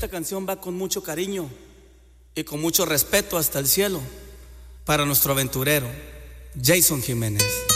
Esta canción va con mucho cariño y con mucho respeto hasta el cielo para nuestro aventurero, Jason Jiménez.